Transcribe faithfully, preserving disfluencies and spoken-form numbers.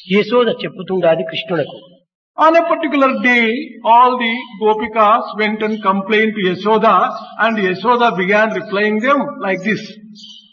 Yashoda చెప్పుతుండాది కృష్ణునకు. On a particular day, all the Gopikas went and complained to Yashoda, and Yashoda began replying them like this.